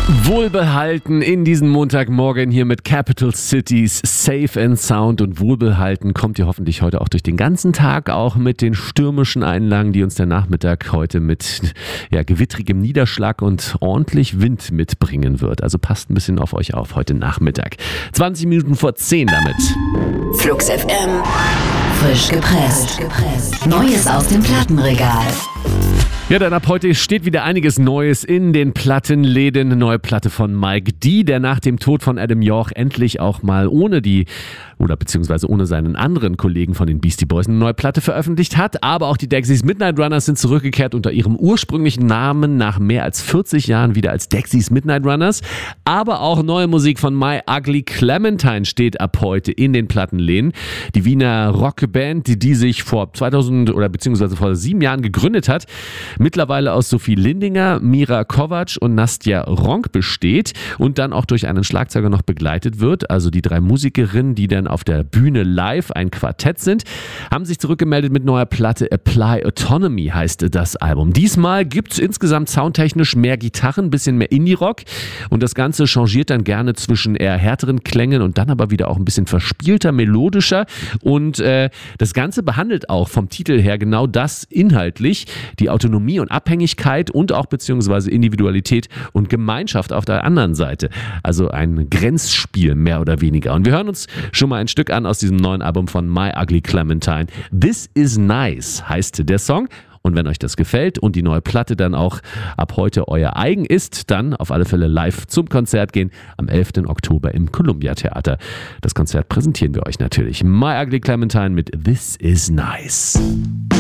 Wohlbehalten in diesen Montagmorgen hier mit Capital Cities, Safe and Sound, und wohlbehalten kommt ihr hoffentlich heute auch durch den ganzen Tag, auch mit den stürmischen Einlagen, die uns der Nachmittag heute mit gewittrigem Niederschlag und ordentlich Wind mitbringen wird. Also passt ein bisschen auf euch auf heute Nachmittag. 20 Minuten vor 10 damit. Flux FM, frisch gepresst. Neues aus dem Plattenregal. Ja, dann ab heute steht wieder einiges Neues in den Plattenläden. Eine neue Platte von Mike D., der nach dem Tod von Adam York endlich auch mal ohne seinen anderen Kollegen von den Beastie Boys eine neue Platte veröffentlicht hat. Aber auch die Dexys Midnight Runners sind zurückgekehrt unter ihrem ursprünglichen Namen nach mehr als 40 Jahren wieder als Dexys Midnight Runners. Aber auch neue Musik von My Ugly Clementine steht ab heute in den Plattenläden. Die Wiener Rockband, die sich vor 7 Jahren gegründet hat, mittlerweile aus Sophie Lindinger, Mira Kovac und Nastja Ronk besteht und dann auch durch einen Schlagzeuger noch begleitet wird. Also die 3 Musikerinnen, die dann auf der Bühne live ein Quartett sind, haben sich zurückgemeldet mit neuer Platte. Apply Autonomy heißt das Album. Diesmal gibt es insgesamt soundtechnisch mehr Gitarren, ein bisschen mehr Indie-Rock, und das Ganze changiert dann gerne zwischen eher härteren Klängen und dann aber wieder auch ein bisschen verspielter, melodischer, und das Ganze behandelt auch vom Titel her genau das inhaltlich, die Autonomie und Abhängigkeit und auch beziehungsweise Individualität und Gemeinschaft auf der anderen Seite. Also ein Grenzspiel mehr oder weniger. Und wir hören uns schon mal ein Stück an aus diesem neuen Album von My Ugly Clementine. This is Nice heißt der Song. Und wenn euch das gefällt und die neue Platte dann auch ab heute euer eigen ist, dann auf alle Fälle live zum Konzert gehen am 11. Oktober im Columbia Theater. Das Konzert präsentieren wir euch natürlich. My Ugly Clementine mit This is Nice.